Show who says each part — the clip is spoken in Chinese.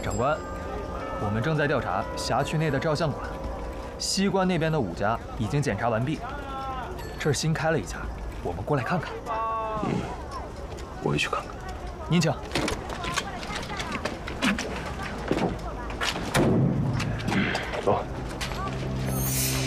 Speaker 1: 长官，我们正在调查辖区内的照相馆，西关那边的5家已经检查完毕，这儿新开了一家，我们过来看看。
Speaker 2: 我也去看看。
Speaker 1: 您请。